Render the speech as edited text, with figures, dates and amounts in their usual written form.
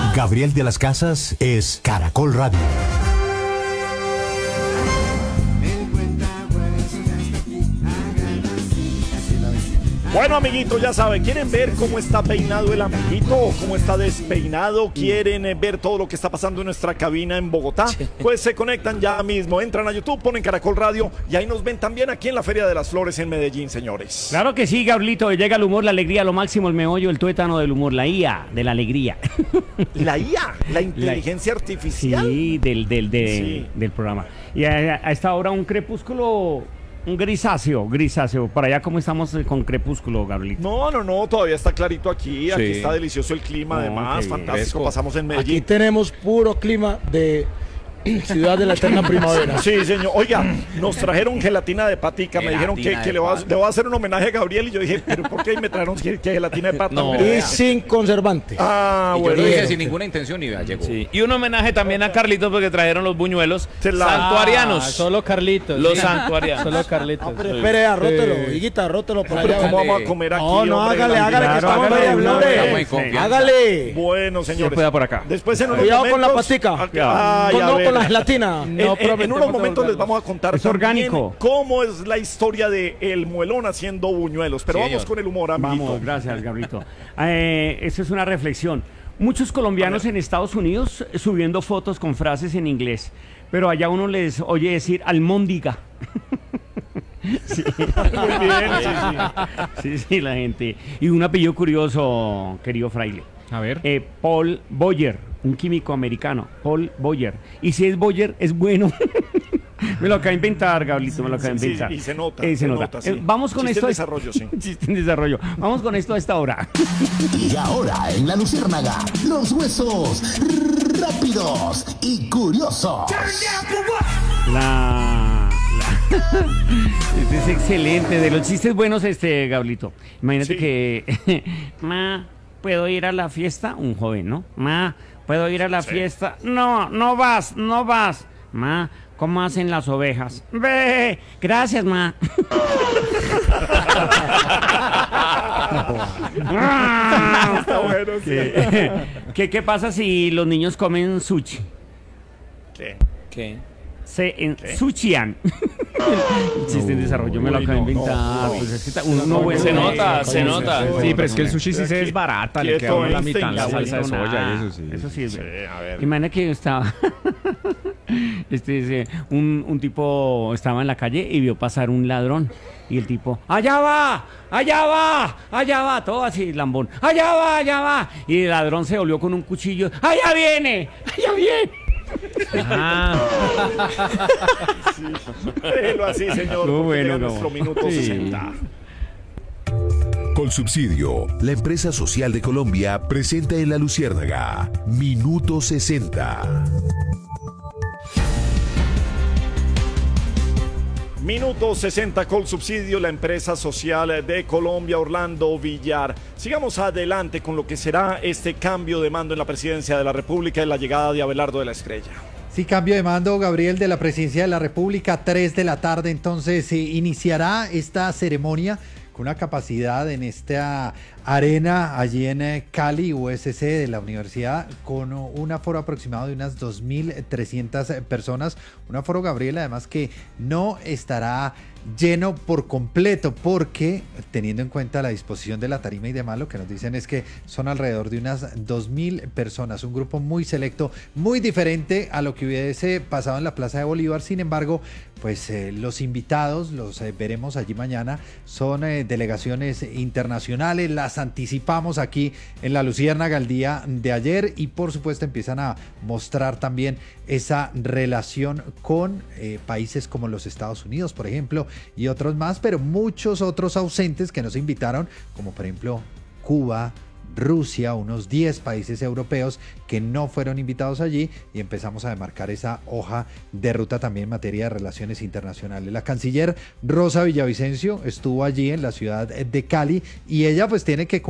Gabriel de las Casas es Caracol Radio. Bueno, amiguitos, ya saben, ¿quieren ver cómo está peinado el amiguito o cómo está despeinado? ¿Quieren ver todo lo que está pasando en nuestra cabina en Bogotá? Pues se conectan ya mismo, entran a YouTube, ponen Caracol Radio y ahí nos ven también aquí en la Feria de las Flores en Medellín, señores. Claro que sí, Gabrielito, llega el humor, la alegría, lo máximo, el meollo, el tuétano del humor, la IA de la alegría. La IA, la inteligencia artificial. Sí, del programa. Y a esta hora un crepúsculo... Un grisáceo. Para allá, ¿cómo estamos con crepúsculo, Gabrielito? No, todavía está clarito aquí. Aquí está delicioso el clima, además, fantástico. Pasamos en Medellín. Aquí tenemos puro clima de ciudad de la eterna primavera. Sí, señor. Oiga, nos trajeron gelatina de patica. Me dijeron que le voy a hacer un homenaje a Gabriel y yo dije, ¿pero por qué me trajeron gelatina de pata? No, y sin conservante. Y yo lo dije sin ninguna intención y ya llegó. Sí. Y un homenaje también a Carlitos porque trajeron los buñuelos santuarianos. Solo Carlitos. Los santuarianos. Solo Carlitos. Pero espere, arrótelo, higuita, arrótelo por allá. ¿Cómo vamos a comer aquí? No, hágale, que estamos hágale. Hágale. Bueno, señores. Por acá. Después en unos cuidado momentos, con la pastica. Con la gelatina. En unos momentos les vamos a contar es orgánico. Cómo es la historia de El Muelón haciendo buñuelos. Pero vamos con el humor, amiguito. Vamos, gracias, Gabrielito. Eso es una reflexión. Muchos colombianos en Estados Unidos subiendo fotos con frases en inglés, pero allá uno les oye decir almóndiga. Sí. Muy bien, sí, la gente. Y un apellido curioso, querido fraile. A ver. Paul Boyer, un químico americano. Paul Boyer. Y si es Boyer, es bueno. Me lo acaba de inventar, Gabrielito, me lo acaba de inventar. Sí, y se nota. Sí. Vamos con Chiste esto. En desarrollo, sí. Chiste en desarrollo. Vamos con esto a esta hora. Y ahora en La Luciérnaga, los huesos rápidos y curiosos. Este es excelente. De los chistes buenos, Gabrielito. Imagínate que... ¿puedo ir a la fiesta? Un joven, ¿no? ¿puedo ir a la fiesta? No vas. Ma, ¿cómo hacen las ovejas? Ve, gracias, ma. Está bueno, sí. ¿Qué pasa si los niños comen sushi? ¿Qué? Se ensucian. Chiste en desarrollo, me lo acabo de inventar. Se nota. Sí, pero es que el sushi sí se desbarata, le queda la mitad la salsa de soya y eso sí. Eso sí es Sí, a ver. Imagina que yo estaba... un tipo estaba en la calle y vio pasar un ladrón. Y el tipo, allá va, todo así, lambón. Allá va. Y el ladrón se volvió con un cuchillo. ¡Allá viene! Déjelo así, señor. Bueno, nuestro minuto 60. Colsubsidio, la empresa social de Colombia, presenta en La Luciérnaga, Minuto 60. Minuto 60 Colsubsidio, la empresa social de Colombia, Orlando Villar. Sigamos adelante con lo que será este cambio de mando en la presidencia de la República y la llegada de Abelardo de la Estrella. Sí, cambio de mando, Gabriel, de la presidencia de la República, 3 de la tarde, entonces iniciará esta ceremonia con una capacidad en esta arena allí en Cali, USC de la universidad, con un aforo aproximado de unas 2.300 personas. Un aforo, Gabriel, además que no estará lleno por completo, porque teniendo en cuenta la disposición de la tarima y demás, lo que nos dicen es que son alrededor de unas 2.000 personas, un grupo muy selecto, muy diferente a lo que hubiese pasado en la Plaza de Bolívar. Sin embargo, pues los invitados, los veremos allí mañana, son delegaciones internacionales, las anticipamos aquí en La Luciérnaga el día de ayer y por supuesto empiezan a mostrar también esa relación con países como los Estados Unidos, por ejemplo, y otros más, pero muchos otros ausentes que nos invitaron, como por ejemplo Cuba, Rusia, unos 10 países europeos que no fueron invitados allí, y empezamos a demarcar esa hoja de ruta también en materia de relaciones internacionales. La canciller Rosa Villavicencio estuvo allí en la ciudad de Cali y ella pues tiene que